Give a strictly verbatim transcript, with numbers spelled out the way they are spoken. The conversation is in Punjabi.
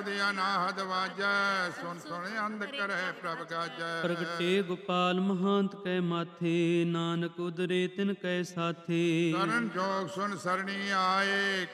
ਅਨਾਹਦ ਵਾਜੈ, ਸੁਣ ਸੁਣ ਅੰਧ ਕਰੈ ਪ੍ਰਭ ਗਾਜੈ। ਪ੍ਰਗਟੇ ਗੋਪਾਲ ਮਹਾਂਤ ਕੈ ਮਾਥੇ, ਨਾਨਕ ਉਦਰੇ ਤਿਨ ਕੈ ਸਾਥੇ। ਕਰਨ ਜੋਗ ਸੁਨ ਸਰਣੀ ਆਏ,